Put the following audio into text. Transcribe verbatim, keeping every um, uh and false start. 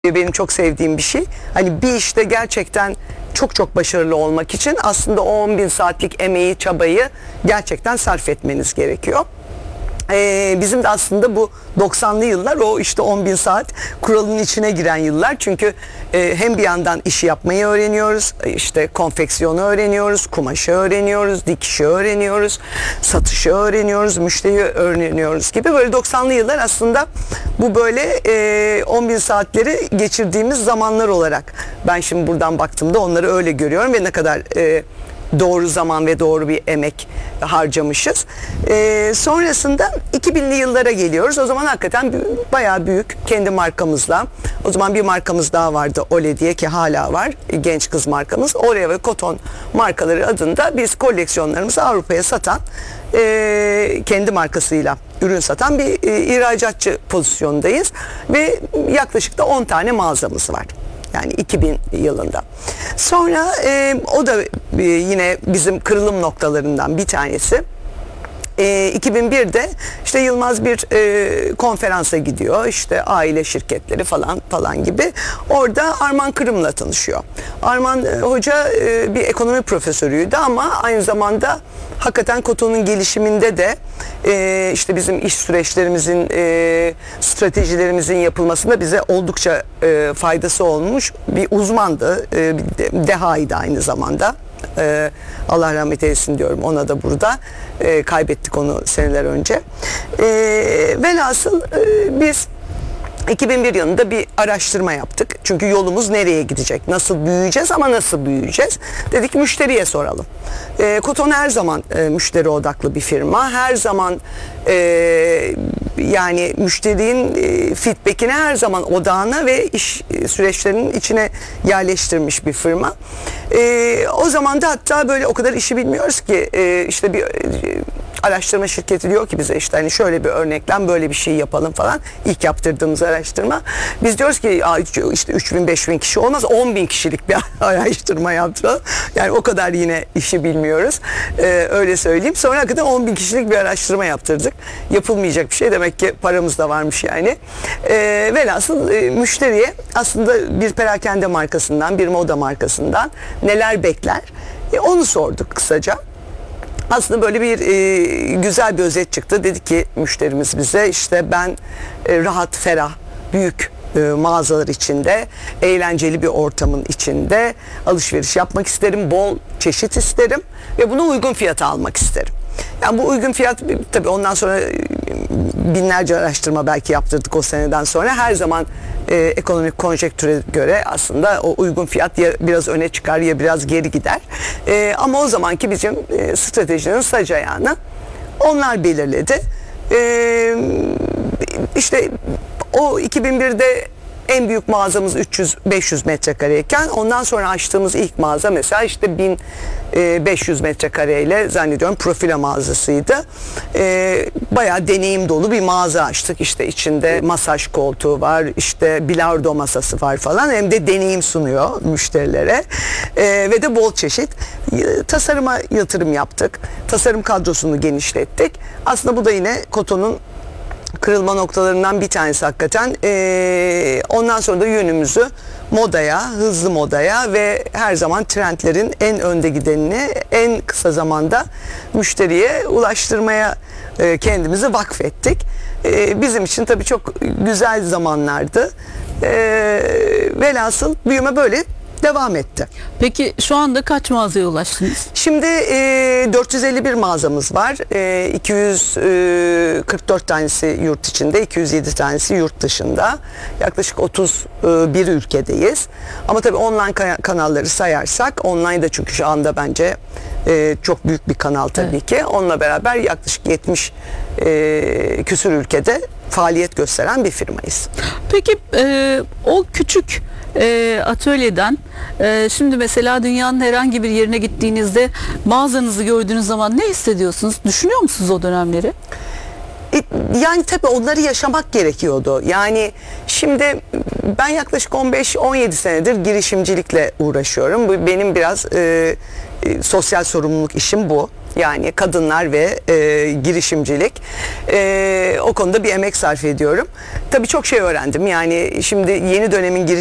Benim çok sevdiğim bir şey. Hani bir işte gerçekten çok çok başarılı olmak için aslında o on bin saatlik emeği, çabayı gerçekten sarf etmeniz gerekiyor. Ee, bizim de aslında bu doksanlı yıllar o işte on bin saat kuralının içine giren yıllar. Çünkü e, hem bir yandan işi yapmayı öğreniyoruz, işte konfeksiyonu öğreniyoruz, kumaşı öğreniyoruz, dikişi öğreniyoruz, satışı öğreniyoruz, müşteriyi öğreniyoruz gibi. Böyle doksanlı yıllar aslında bu böyle e, on bin saatleri geçirdiğimiz zamanlar olarak ben şimdi buradan baktığımda onları öyle görüyorum ve ne kadar e, doğru zaman ve doğru bir emek harcamışız. Ee, sonrasında iki binli yıllara geliyoruz. O zaman hakikaten bayağı büyük kendi markamızla. O zaman bir markamız daha vardı, Ole diye, ki hala var. Genç kız markamız. Ole ve Koton markaları adında biz koleksiyonlarımızı Avrupa'ya satan, e, kendi markasıyla ürün satan bir e, ihracatçı pozisyondayız. Ve yaklaşık da on tane mağazamız var. Yani iki bin yılında. Sonra e, o da e, yine bizim kırılım noktalarından bir tanesi. E, iki bin birde işte Yılmaz bir e, konferansa gidiyor, işte aile şirketleri falan falan gibi. Orada Arman Kırım'la tanışıyor. Arman e, hoca e, bir ekonomi profesörüydü ama aynı zamanda hakikaten Koton'un gelişiminde de e, işte bizim iş süreçlerimizin, e, stratejilerimizin yapılmasında bize oldukça e, faydası olmuş bir uzmandı, e, bir dehaydı aynı zamanda. Ee, Allah rahmet eylesin diyorum ona da burada. Ee, kaybettik onu seneler önce. Ee, velhasıl e, biz iki bin bir yılında bir araştırma yaptık. Çünkü yolumuz nereye gidecek? Nasıl büyüyeceğiz ama nasıl büyüyeceğiz? Dedik müşteriye soralım. E, Koton her zaman e, müşteri odaklı bir firma. Her zaman e, yani müşterinin e, feedbackini her zaman odağına ve iş e, süreçlerinin içine yerleştirmiş bir firma. E, o zaman da hatta böyle o kadar işi bilmiyoruz ki e, işte bir e, araştırma şirketi diyor ki bize işte hani şöyle bir örneklem, böyle bir şey yapalım falan. İlk yaptırdığımız araştırma. Biz diyoruz ki işte üç bin beş bin kişi olmaz, on bin kişilik bir araştırma yaptıralım. Yani o kadar yine işi bilmiyoruz. Ee, öyle söyleyeyim. Sonra hakikaten on bin kişilik bir araştırma yaptırdık. Yapılmayacak bir şey. Demek ki paramız da varmış yani. Ee, velhasıl e, müşteriye aslında bir perakende markasından, bir moda markasından neler bekler? E, onu sorduk kısaca. Aslında böyle bir e, güzel bir özet çıktı. Dedi ki müşterimiz bize işte ben e, rahat, ferah, büyük e, mağazalar içinde, eğlenceli bir ortamın içinde alışveriş yapmak isterim, bol çeşit isterim ve bunu uygun fiyata almak isterim. Yani bu uygun fiyat tabii ondan sonra binlerce araştırma belki yaptırdık o seneden sonra. Her zaman e, ekonomik konjektüre göre aslında o uygun fiyat ya biraz öne çıkar ya biraz geri gider. E, ama o zamanki bizim e, stratejinin sac ayağını onlar belirledi. E, işte o iki bin birde en büyük mağazamız üç yüz beş yüz metrekareyken ondan sonra açtığımız ilk mağaza mesela işte bin beş yüz metrekareyle zannediyorum Profilo mağazasıydı. E, bayağı deneyim dolu bir mağaza açtık. İşte içinde masaj koltuğu var, işte bilardo masası var falan. Hem de deneyim sunuyor müşterilere. E, ve de bol çeşit. E, tasarıma yatırım yaptık. Tasarım kadrosunu genişlettik. Aslında bu da yine Koton'un kırılma noktalarından bir tanesi hakikaten. Ee, ondan sonra da yönümüzü modaya, hızlı modaya ve her zaman trendlerin en önde gidenini en kısa zamanda müşteriye ulaştırmaya e, kendimizi vakfettik. E, bizim için tabii çok güzel zamanlardı. E, velhasıl büyüme böyle devam etti. Peki şu anda kaç mağazaya ulaştınız? Şimdi e, dört yüz elli bir mağazamız var. E, iki yüz kırk dört tanesi yurt içinde, iki yüz yedi tanesi yurt dışında. Yaklaşık otuz bir ülkedeyiz. Ama tabii online kanalları sayarsak, online de çünkü şu anda bence e, çok büyük bir kanal tabii evet. ki. Onunla beraber yaklaşık yetmiş e, küsur ülkede faaliyet gösteren bir firmayız. Peki e, o küçük e, atölyeden e, şimdi mesela dünyanın herhangi bir yerine gittiğinizde mağazanızı gördüğünüz zaman ne hissediyorsunuz? Düşünüyor musunuz o dönemleri? Yani tabii onları yaşamak gerekiyordu. Yani şimdi ben yaklaşık on beş on yedi senedir girişimcilikle uğraşıyorum. Bu benim biraz e, e, sosyal sorumluluk işim bu. Yani kadınlar ve e, girişimcilik. E, o konuda bir emek sarf ediyorum. Tabii çok şey öğrendim. Yani şimdi yeni dönemin